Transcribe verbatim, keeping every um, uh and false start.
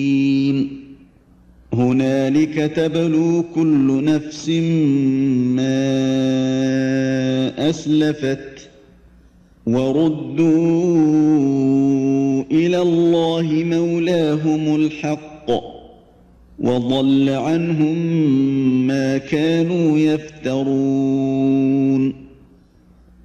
هنالك تبلو كل نفس ما أسلفت وردوا إلى الله مولاهم الحق وضل عنهم ما كانوا يفترون